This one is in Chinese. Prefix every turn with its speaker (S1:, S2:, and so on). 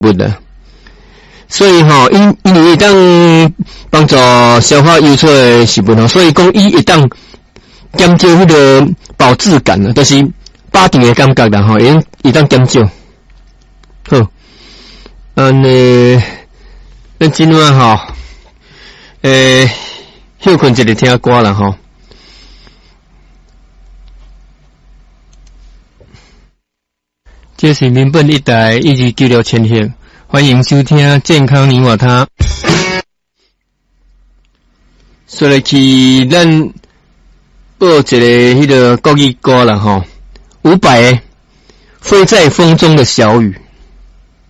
S1: 物的。所以因为当帮助消化油出的食物所以讲伊一当减少迄个饱质感了，就是饱甜的感觉啦一当减少。好，咱今晚休困一个听歌啦这是民本一台129千赫，欢迎收听健康你我他。说来去咱报一个迄个国语歌啦伍佰的《飞在风中的小雨》。